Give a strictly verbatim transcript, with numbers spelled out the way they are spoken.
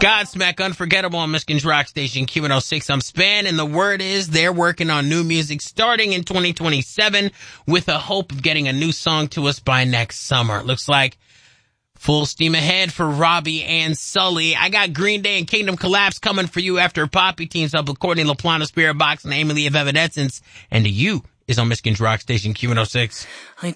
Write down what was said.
Godsmack, Unforgettable on Michigan's Rock Station, Q one oh six. I'm Span, and the word is they're working on new music starting in twenty twenty-seven with a hope of getting a new song to us by next summer. It looks like full steam ahead for Robbie and Sully. I got Green Day and Kingdom Collapse coming for you after Poppy teams up with Courtney LaPlante, Spirit Box, and Amy Lee of Evanescence. And You is on Michigan's Rock Station, Q one oh six.